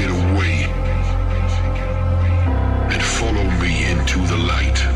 it away and follow me into the light.